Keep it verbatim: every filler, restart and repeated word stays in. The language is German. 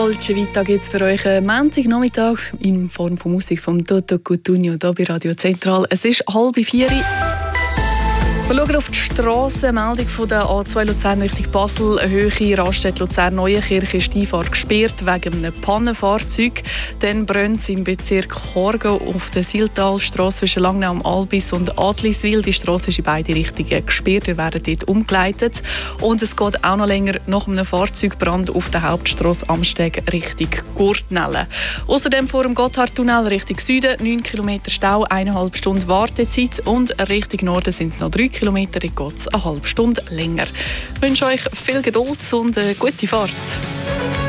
Dolce Vita gibt es für euch am Montagnachmittag in Form von Musik von Toto Cutugno hier bei Radio Zentral. Es ist halb vier. Wir schauen auf die Strassenmeldung von der A zwei Luzern Richtung Basel. Höhe Raststätte Luzern-Neuenkirche ist die Einfahrt gesperrt wegen einem Pannenfahrzeug. Dann brennt es im Bezirk Horgen auf der Siltalstrasse zwischen Langnau am Albis und Adliswil. Die Strasse ist in beide Richtungen gesperrt. Wir werden dort umgeleitet. Und es geht auch noch länger nach einem Fahrzeugbrand auf der Hauptstrasse Amsteg Richtung Gurtnellen. Außerdem vor dem Gotthardtunnel Richtung Süden neun Kilometer Stau, eineinhalb Stunden Wartezeit. Und Richtung Norden sind es noch drei Kilometer, geht es eine halbe Stunde länger. Ich wünsche euch viel Geduld und eine gute Fahrt.